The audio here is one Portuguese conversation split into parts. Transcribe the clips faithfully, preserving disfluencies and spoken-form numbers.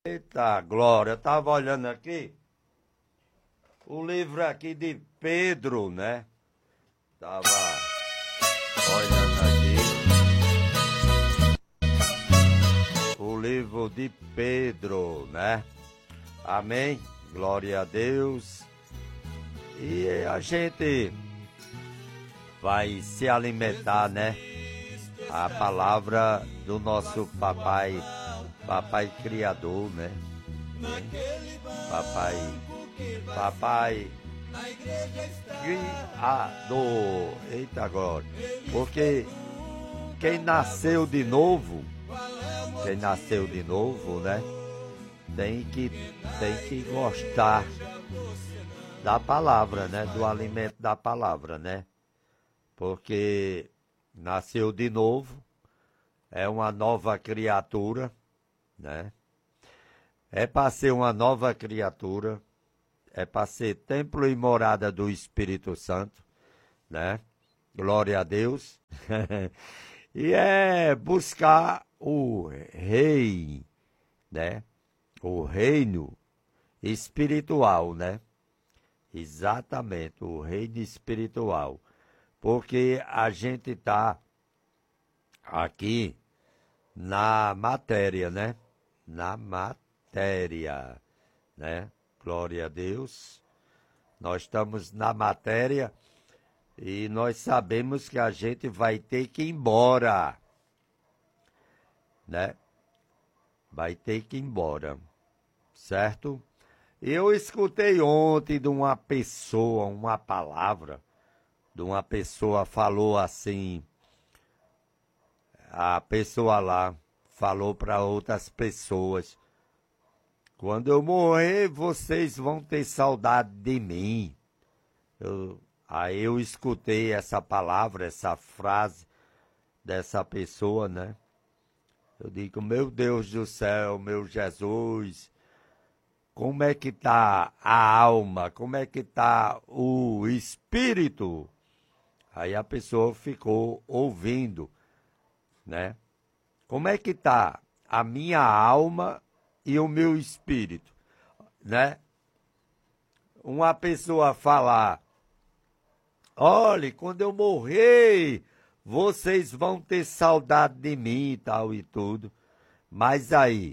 Eita, glória, eu estava olhando aqui, o livro aqui de Pedro, né? Tava olhando aqui, o livro de Pedro, né? Amém? Glória a Deus. E a gente vai se alimentar, né? A palavra do nosso papai, papai criador, né? Papai, papai criador. Eita glória. Porque quem nasceu de novo, quem nasceu de novo, né? Tem que, tem que gostar da palavra, né? Do alimento da palavra, né? Porque nasceu de novo, é uma nova criatura, né? É para ser uma nova criatura, é para ser templo e morada do Espírito Santo, né? Glória a Deus. E é buscar o rei, né? O reino espiritual, né? Exatamente, o reino espiritual. Porque a gente está aqui na matéria, né? Na matéria, né? Glória a Deus. Nós estamos na matéria e nós sabemos que a gente vai ter que ir embora, né? Vai ter que ir embora, certo? Eu escutei ontem de uma pessoa, uma palavra, de uma pessoa falou assim, a pessoa lá falou para outras pessoas, quando eu morrer, vocês vão ter saudade de mim. Eu, aí eu escutei essa palavra, essa frase dessa pessoa, né? Eu digo, meu Deus do céu, meu Jesus, como é que tá a alma? Como é que tá o espírito? Aí a pessoa ficou ouvindo, né? Como é que tá a minha alma e o meu espírito, né? Uma pessoa falar, olhe, quando eu morrer, vocês vão ter saudade de mim e tal e tudo. Mas aí,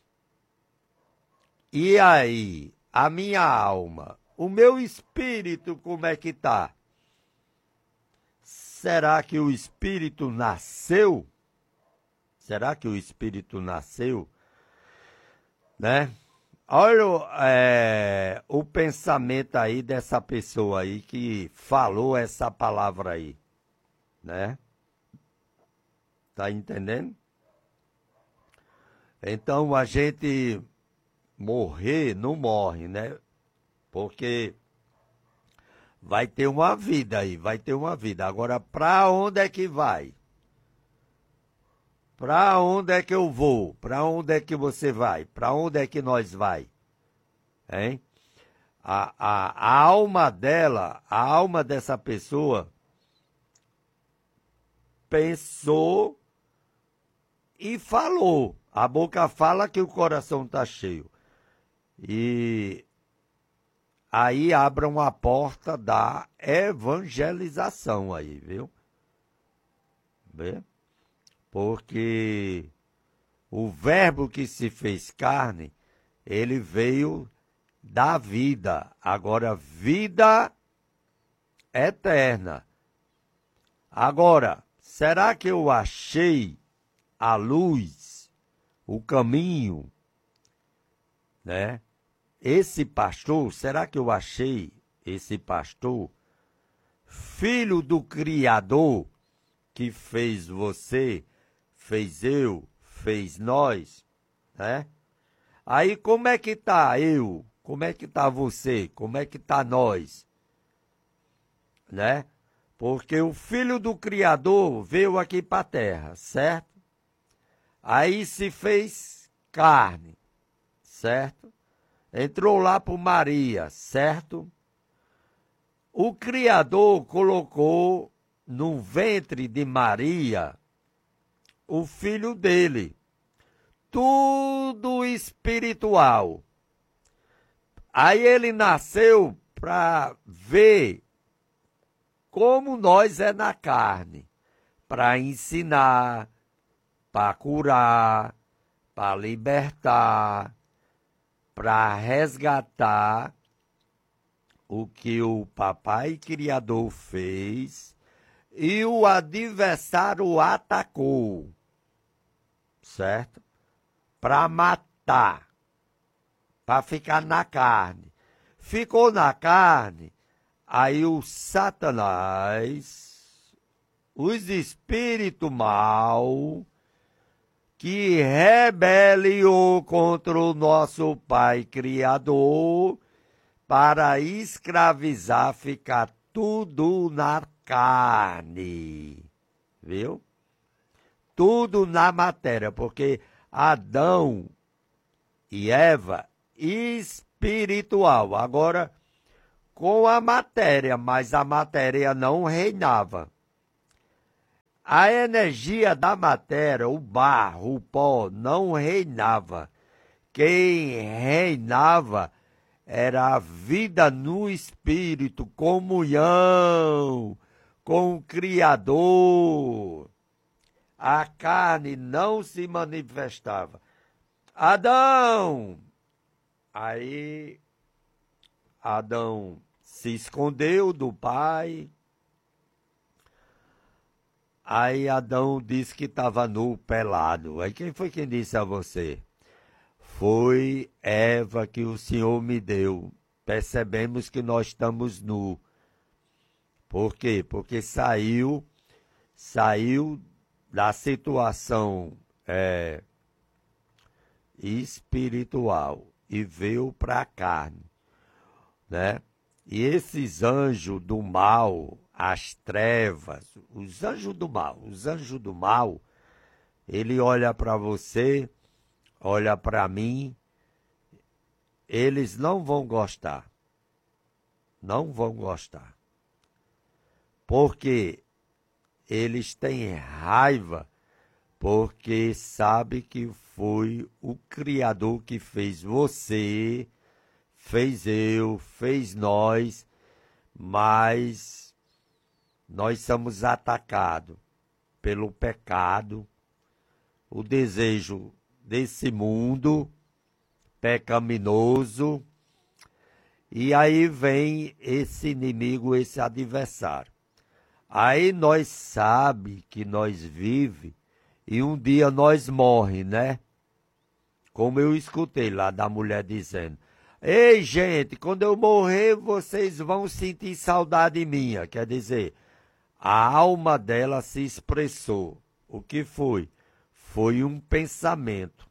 e aí, a minha alma, o meu espírito, como é que tá? Será que o espírito nasceu? Será que o espírito nasceu? Né? Olha é, o pensamento aí dessa pessoa aí que falou essa palavra aí, né? Tá entendendo? Então a gente morrer não morre, né? Porque vai ter uma vida aí, vai ter uma vida. Agora, para onde é que vai? Para onde é que eu vou? Para onde é que você vai? Para onde é que nós vai? Hein? A, a, a alma dela, a alma dessa pessoa pensou e falou. A boca fala que o coração está cheio. E aí abram a porta da evangelização aí, viu? Vê? Porque o verbo que se fez carne, ele veio da vida. Agora, vida eterna. Agora, será que eu achei a luz, o caminho, né? Esse pastor, será que eu achei esse pastor, filho do Criador, que fez você, fez eu, fez nós, né? Aí como é que tá eu? Como é que tá você? Como é que tá nós? Né? Porque o filho do Criador veio aqui para a terra, certo? Aí se fez carne, certo? Entrou lá por Maria, certo? O Criador colocou no ventre de Maria o filho dele. tudo espiritual. Aí ele nasceu para ver como nós é na carne, para ensinar, para curar, para libertar, para resgatar o que o Papai Criador fez e o adversário atacou, certo? Para matar, para ficar na carne. Ficou na carne, aí o Satanás, os espíritos mal, que rebeliou contra o nosso Pai Criador, para escravizar, ficar tudo na carne, viu? Tudo na matéria, porque Adão e Eva, espiritual, agora com a matéria, mas a matéria não reinava. A energia da matéria, o barro, o pó, não reinava. Quem reinava era a vida no espírito, comunhão com o Criador. A carne não se manifestava. Adão! Aí Adão se escondeu do pai. Aí Adão disse que estava nu, pelado. Aí quem foi quem disse a você? Foi Eva que o Senhor me deu. Percebemos que nós estamos nu. Por quê? Porque saiu, saiu da situação é, espiritual e veio para a carne, né? E esses anjos do mal, as trevas, os anjos do mal, os anjos do mal, ele olha para você, olha para mim, eles não vão gostar. Não vão gostar. Porque eles têm raiva, porque sabe que foi o Criador que fez você, fez eu, fez nós, mas nós somos atacados pelo pecado, o desejo desse mundo pecaminoso, e aí vem esse inimigo, esse adversário. Aí nós sabe que nós vive e um dia nós morre, né? Como eu escutei lá da mulher dizendo, ei gente, quando eu morrer vocês vão sentir saudade minha. Quer dizer, a alma dela se expressou. O que foi? Foi um pensamento,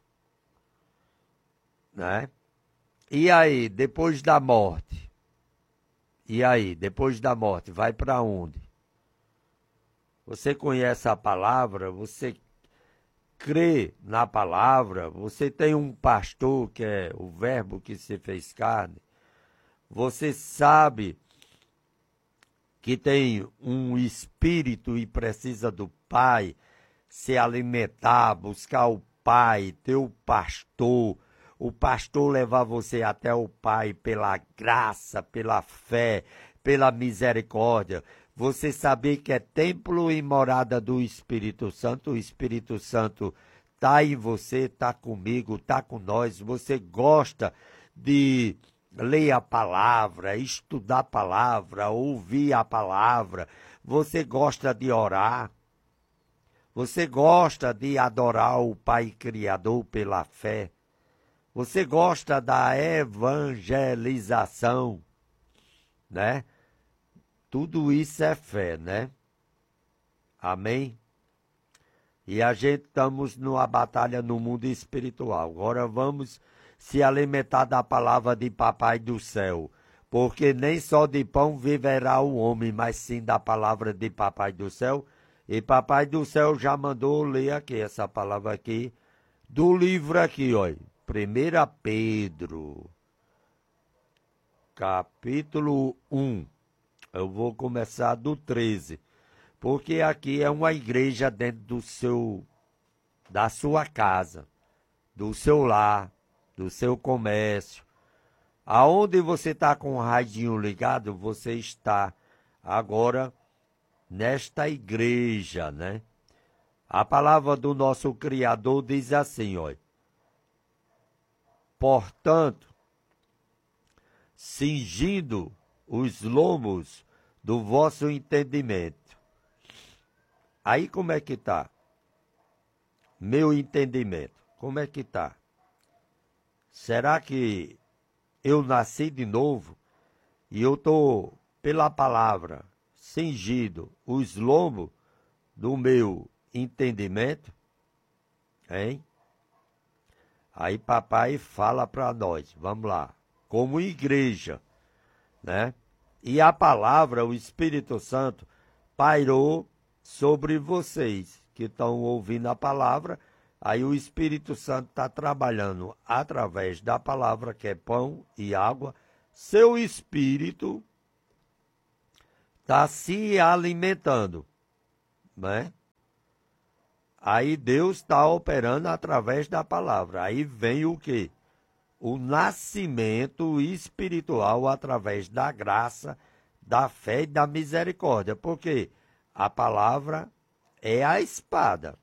né? E aí, depois da morte? E aí, depois da morte, vai para onde? Você conhece a palavra, você crê na palavra, você tem um pastor que é o verbo que se fez carne, você sabe que tem um espírito e precisa do Pai, se alimentar, buscar o Pai, ter o pastor, o pastor levar você até o Pai pela graça, pela fé, pela misericórdia. Você saber que é templo e morada do Espírito Santo, o Espírito Santo está em você, está comigo, está com nós. Você gosta de ler a palavra, estudar a palavra, ouvir a palavra. Você gosta de orar. Você gosta de adorar o Pai Criador pela fé. Você gosta da evangelização, né? Tudo isso é fé, né? Amém? E a gente estamos numa batalha no mundo espiritual. Agora vamos se alimentar da palavra de Papai do Céu. Porque nem só de pão viverá o homem, mas sim da palavra de Papai do Céu. E Papai do Céu já mandou ler aqui, essa palavra aqui, do livro aqui, olha. primeira Pedro, capítulo um. Eu vou começar do treze, porque aqui é uma igreja dentro do seu, da sua casa, do seu lar, do seu comércio. Aonde você está com o radinho ligado, você está agora nesta igreja, né? A palavra do nosso Criador diz assim, olha. Portanto, cingindo os lombos do vosso entendimento. Aí como é que está? Meu entendimento, como é que está? Será que eu nasci de novo e eu estou, pela palavra, cingido os lombos do meu entendimento? Hein? Aí papai fala para nós, vamos lá, como igreja, né? E a palavra, o Espírito Santo, pairou sobre vocês que estão ouvindo a palavra. Aí o Espírito Santo está trabalhando através da palavra, que é pão e água. Seu espírito está se alimentando, né? Aí Deus está operando através da palavra. Aí vem o quê? O nascimento espiritual através da graça, da fé e da misericórdia. Porque a palavra é a espada.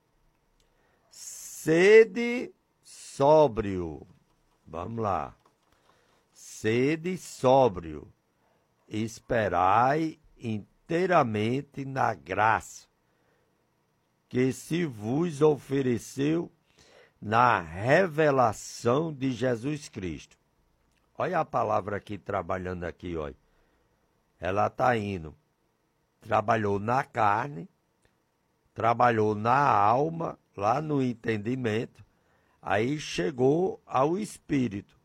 Sede sóbrio. Vamos lá. Sede sóbrio. Esperai inteiramente na graça que se vos ofereceu na revelação de Jesus Cristo. Olha a palavra aqui, trabalhando aqui, olha. Ela está indo. Trabalhou na carne, trabalhou na alma, lá no entendimento, aí chegou ao Espírito,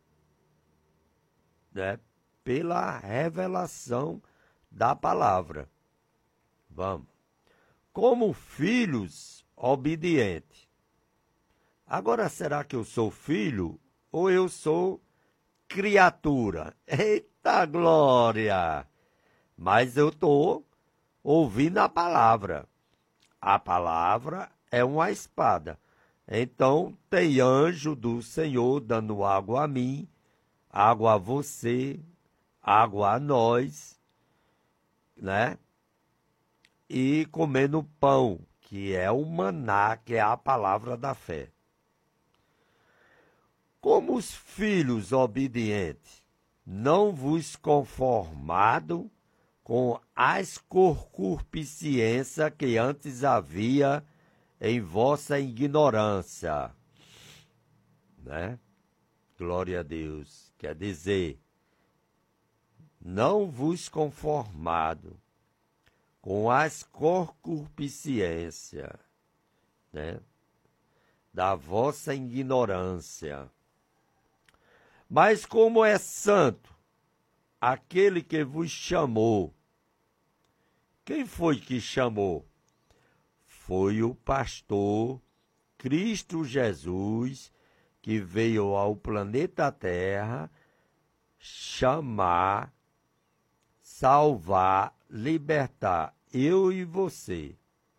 né? Pela revelação da palavra. Vamos. Como filhos obedientes. Agora, será que eu sou filho ou eu sou criatura? Eita glória! Mas eu estou ouvindo a palavra. A palavra é uma espada. Então, tem anjo do Senhor dando água a mim, água a você, água a nós, né? E comendo pão, que é o maná, que é a palavra da fé. Como os filhos obedientes, não vos conformado com as concupiscências que antes havia em vossa ignorância, né? Glória a Deus. Quer dizer, não vos conformado com as concupiscências, né, da vossa ignorância. Mas como é santo aquele que vos chamou. Quem foi que chamou? Foi o pastor Cristo Jesus, que veio ao planeta Terra chamar, salvar, libertar eu e você.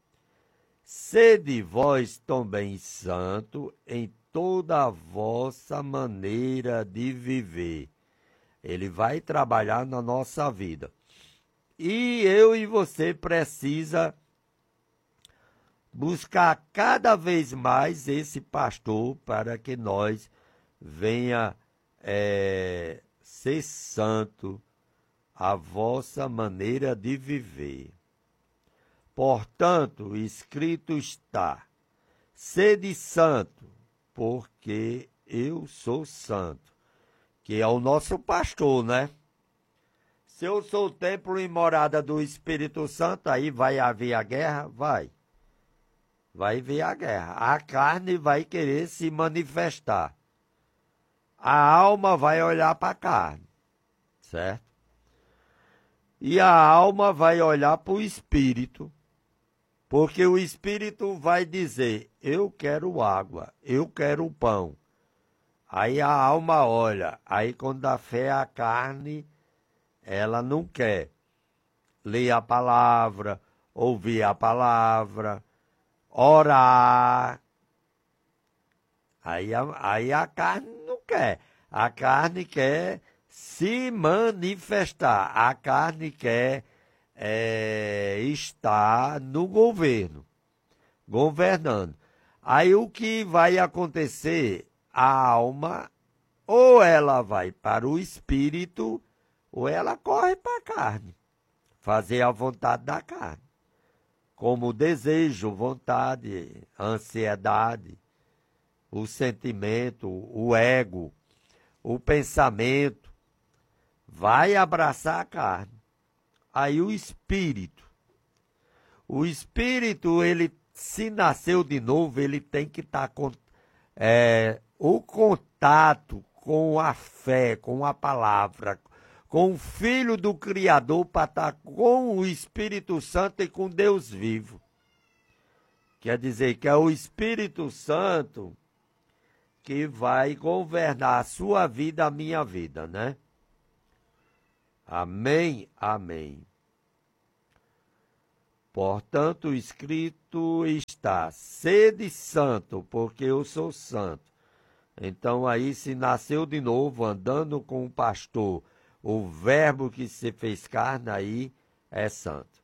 Sede vós também santo em toda a vossa maneira de viver. Ele vai trabalhar na nossa vida. E eu e você precisa buscar cada vez mais esse pastor para que nós venha é, ser santo a vossa maneira de viver. Portanto, escrito está, sede santo, porque eu sou santo, que é o nosso pastor, né? Se eu sou o templo e morada do Espírito Santo, aí vai haver a guerra? Vai. Vai haver a guerra. A carne vai querer se manifestar. A alma vai olhar para a carne, certo? E a alma vai olhar para o Espírito, porque o Espírito vai dizer, eu quero água, eu quero pão. Aí a alma olha, aí quando dá fé a carne, ela não quer ler a palavra, ouvir a palavra, orar. Aí a, aí a carne não quer. A carne quer se manifestar. A carne quer é, estar no governo, governando. Aí o que vai acontecer? A alma, ou ela vai para o espírito, ou ela corre para a carne. Fazer a vontade da carne. Como o desejo, vontade, a ansiedade, o sentimento, o ego, o pensamento, vai abraçar a carne. Aí o espírito. O espírito, ele, se nasceu de novo, ele tem que estar com é, o contato com a fé, com a palavra, com o Filho do Criador, para estar com o Espírito Santo e com Deus vivo. Quer dizer que é o Espírito Santo que vai governar a sua vida, a minha vida, né? Amém, amém. Portanto, escrito está, sede santo, porque eu sou santo. Então aí, se nasceu de novo, andando com o pastor, o verbo que se fez carne aí é santo.